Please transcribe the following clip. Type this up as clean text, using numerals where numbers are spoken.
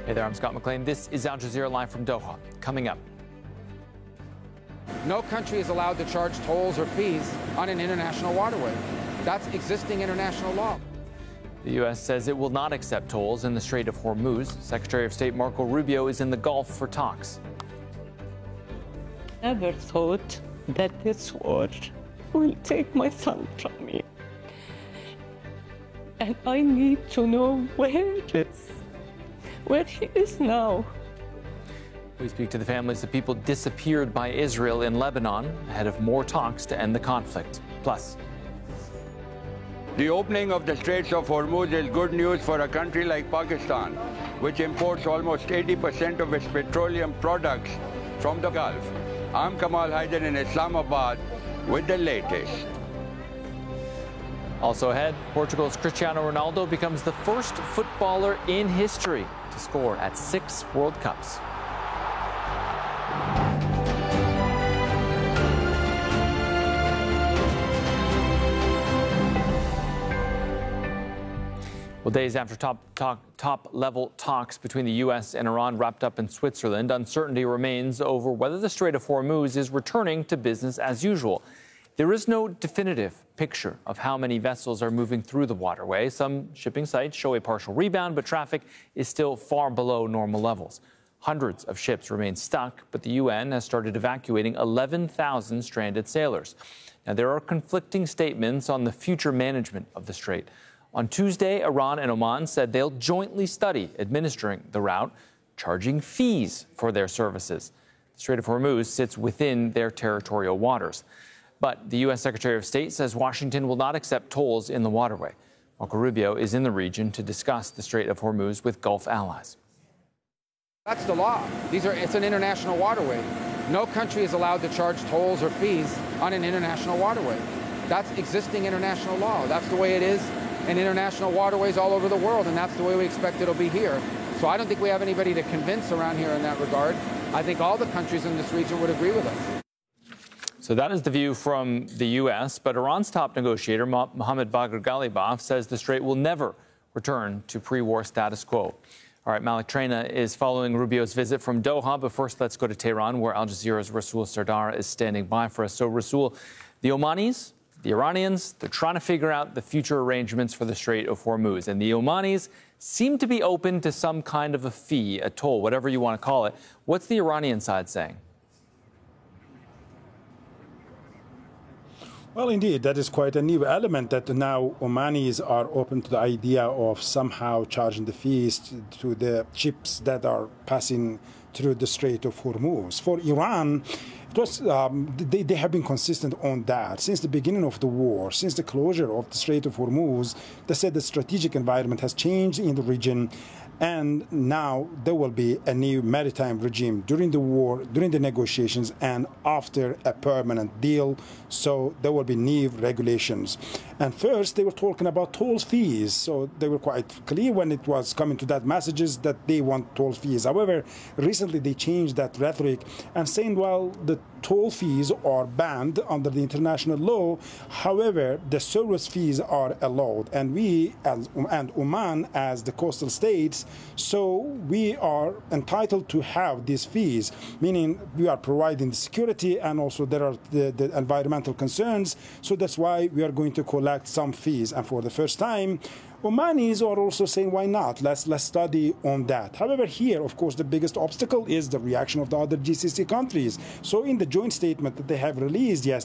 Hey there, I'm Scott McLean. This is Al Jazeera Live from Doha. Coming up. No country is allowed to charge tolls or fees on an international waterway. That's existing international law. The U.S. says it will not accept tolls in the Strait of Hormuz. Secretary of State Marco Rubio is in the Gulf for talks. Never thought that this war will take my son from me. And I need to know where he is now. We speak to the families of people disappeared by Israel in Lebanon ahead of more talks to end the conflict. Plus, the opening of the Straits of Hormuz is good news for a country like Pakistan, which imports almost 80% of its petroleum products from the Gulf. I'm Kamal Haider in Islamabad with the latest. Also ahead, Portugal's Cristiano Ronaldo becomes the first footballer in history to score at 6 World Cups. Well, days after top-level talks between the U.S. and Iran wrapped up in Switzerland, uncertainty remains over whether the Strait of Hormuz is returning to business as usual. There is no definitive picture of how many vessels are moving through the waterway. Some shipping sites show a partial rebound, but traffic is still far below normal levels. Hundreds of ships remain stuck, but the UN has started evacuating 11,000 stranded sailors. Now, there are conflicting statements on the future management of the strait. On Tuesday, Iran and Oman said they'll jointly study administering the route, charging fees for their services. The Strait of Hormuz sits within their territorial waters. But the U.S. Secretary of State says Washington will not accept tolls in the waterway. Marco Rubio is in the region to discuss the Strait of Hormuz with Gulf allies. That's the law. It's an international waterway. No country is allowed to charge tolls or fees on an international waterway. That's existing international law. That's the way it is in international waterways all over the world, and that's the way we expect it'll be here. So I don't think we have anybody to convince around here in that regard. I think all the countries in this region would agree with us. So that is the view from the U.S., but Iran's top negotiator, Mohammad Bagher Ghalibaf, says the strait will never return to pre-war status quo. All right, Malik Traina is following Rubio's visit from Doha, but first let's go to Tehran, where Al Jazeera's Rasul Sardar is standing by for us. So, Rasul, the Omanis, the Iranians, they're trying to figure out the future arrangements for the Strait of Hormuz, and the Omanis seem to be open to some kind of a fee, a toll, whatever you want to call it. What's the Iranian side saying? Well, indeed, that is quite a new element that now Omanis are open to the idea of somehow charging the fees to the ships that are passing through the Strait of Hormuz. For Iran, it was, they have been consistent on that. Since the beginning of the war, since the closure of the Strait of Hormuz, they said the strategic environment has changed in the region, and now there will be a new maritime regime during the war, during the negotiations, and after a permanent deal. So there will be new regulations. And first, they were talking about toll fees. So they were quite clear when it was coming to that messages that they want toll fees. However, recently they changed that rhetoric and saying, well, the toll fees are banned under the international law. However, the service fees are allowed. And we, and Oman, as the coastal states, so we are entitled to have these fees, meaning we are providing the security and also there are the environmental concerns. So that's why we are going to collect some fees. And for the first time, Omanis are also saying, why not? Let's study on that. However, here, of course, the biggest obstacle is the reaction of the other GCC countries. So in the joint statement that they have released yesterday,